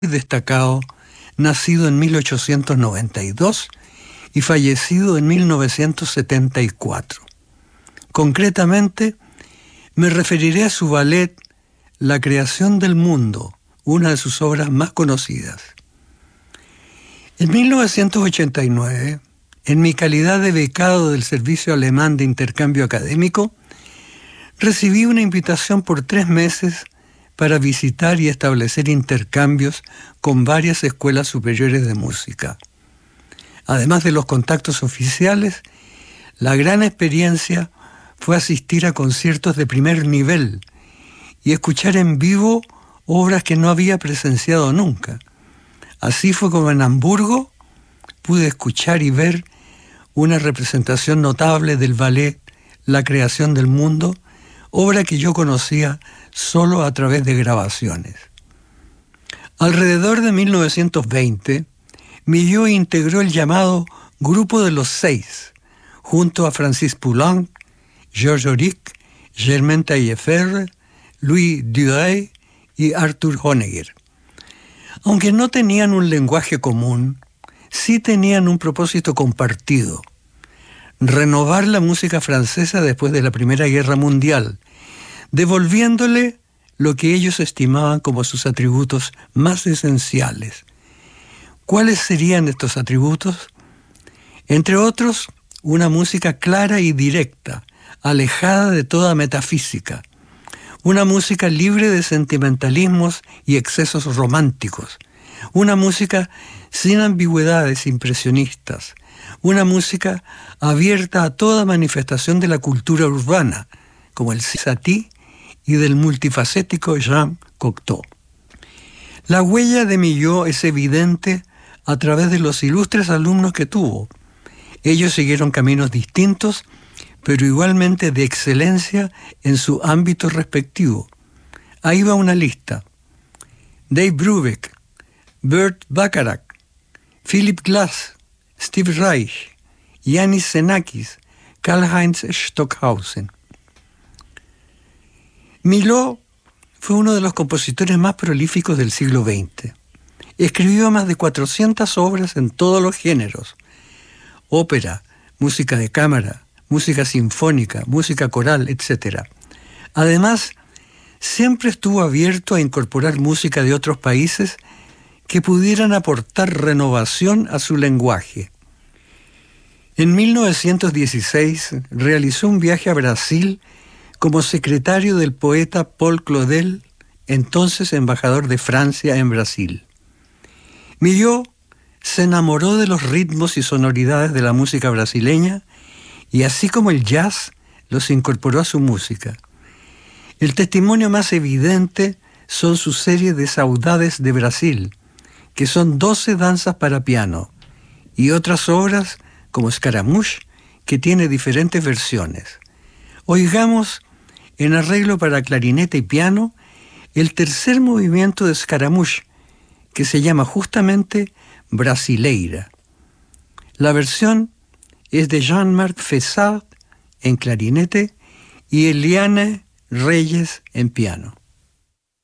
destacado, nacido en 1892 y fallecido en 1974. Concretamente, me referiré a su ballet La creación del mundo, una de sus obras más conocidas. En 1989, en mi calidad de becado del Servicio Alemán de Intercambio Académico, recibí una invitación por 3 meses para visitar y establecer intercambios con varias escuelas superiores de música. Además de los contactos oficiales, la gran experiencia fue asistir a conciertos de primer nivel y escuchar en vivo obras que no había presenciado nunca. Así fue como en Hamburgo pude escuchar y ver una representación notable del ballet La creación del mundo, obra que yo conocía solo a través de grabaciones. Alrededor de 1920, Milhaud integró el llamado Grupo de los Seis, junto a Francis Poulenc, Georges Auric, Germaine Taillefer, Louis Duret y Arthur Honegger. Aunque no tenían un lenguaje común, sí tenían un propósito compartido: renovar la música francesa después de la Primera Guerra Mundial, devolviéndole lo que ellos estimaban como sus atributos más esenciales. ¿Cuáles serían estos atributos? Entre otros, una música clara y directa, alejada de toda metafísica. Una música libre de sentimentalismos y excesos románticos. Una música sin ambigüedades impresionistas. Una música abierta a toda manifestación de la cultura urbana, como el Satie y del multifacético Jean Cocteau. La huella de Milhaud es evidente a través de los ilustres alumnos que tuvo. Ellos siguieron caminos distintos, pero igualmente de excelencia en su ámbito respectivo. Ahí va una lista: Dave Brubeck, Burt Bacharach, Philip Glass, Steve Reich, Yanis Xenakis, Karlheinz Stockhausen. Milhaud fue uno de los compositores más prolíficos del siglo XX. Escribió más de 400 obras en todos los géneros: ópera, música de cámara, música sinfónica, música coral, etc. Además, siempre estuvo abierto a incorporar música de otros países que pudieran aportar renovación a su lenguaje. En 1916 realizó un viaje a Brasil como secretario del poeta Paul Claudel, entonces embajador de Francia en Brasil. Milhaud se enamoró de los ritmos y sonoridades de la música brasileña y, así como el jazz, los incorporó a su música. El testimonio más evidente son sus series de Saudades de Brasil, que son 12 danzas para piano, y otras obras como Scaramouche, que tiene diferentes versiones. Oigamos, en arreglo para clarinete y piano, el tercer movimiento de Scaramouche, que se llama justamente Brasileira. La versión es de Jean-Marc Fessard en clarinete y Eliane Reyes en piano.